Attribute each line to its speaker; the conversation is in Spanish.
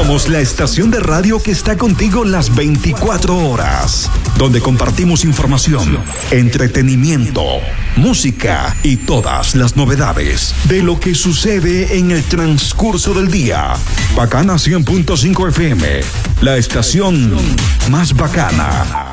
Speaker 1: Somos la estación de radio que está contigo las 24 horas, donde compartimos información, entretenimiento, música y todas las novedades de lo que sucede en el transcurso del día. Bacana 100.5 FM, la estación más bacana.